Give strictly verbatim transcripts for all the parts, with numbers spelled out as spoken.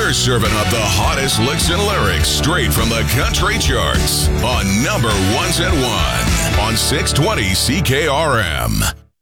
We're serving up the hottest licks and lyrics straight from the country charts on number ones at one on six twenty C K R M.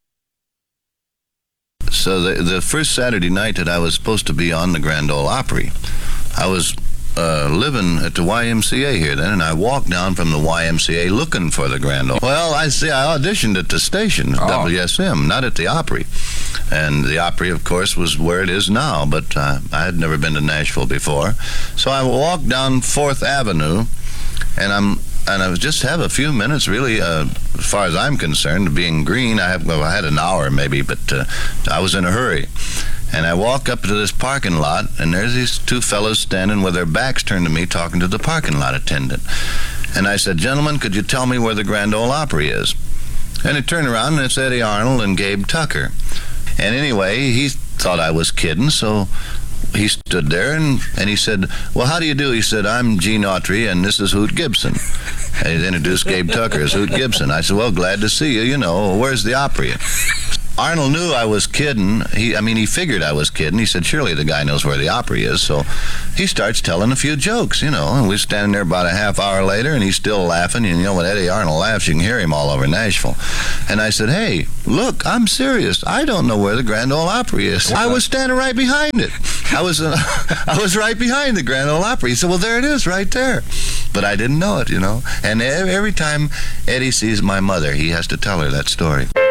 So the, the first Saturday night that I was supposed to be on the Grand Ole Opry, I was uh, living at the Y M C A here then, and I walked down from the Y M C A looking for the Grand Ole. Well, I see, I auditioned at the station, Oh. W S M, not at the Opry. And the Opry, of course, was where it is now, but uh, I had never been to Nashville before. So I walked down Fourth Avenue, and I'm and I just have a few minutes, really, uh, as far as I'm concerned, being green. I, have, well, I had an hour maybe, but uh, I was in a hurry. And I walk up to this parking lot, and there's these two fellows standing with their backs turned to me talking to the parking lot attendant. And I said, "Gentlemen, could you tell me where the Grand Ole Opry is?" And they turned around, and it's Eddie Arnold and Gabe Tucker. And anyway, he thought I was kidding, so he stood there, and, and he said, "Well, how do you do?" He said, "I'm Gene Autry, and this is Hoot Gibson." And he introduced Gabe Tucker as Hoot Gibson. I said, "Well, glad to see you. You know, where's the Opry?" Arnold knew I was kidding. He, I mean, he figured I was kidding. He said, "Surely the guy knows where the Opry is." So he starts telling a few jokes, you know. And we're standing there about a half hour later, and he's still laughing. And, you know, when Eddie Arnold laughs, you can hear him all over Nashville. And I said, "Hey, look, I'm serious. I don't know where the Grand Ole Opry is." I was standing right behind it. I was uh, I was right behind the Grand Ole Opry. He said, "Well, there it is, right there." But I didn't know it, you know. And every time Eddie sees my mother, he has to tell her that story.